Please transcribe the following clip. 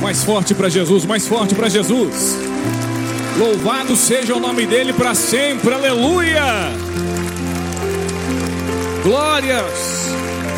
Mais forte para Jesus, mais forte para Jesus. Louvado seja o nome dele para sempre, aleluia. Glórias.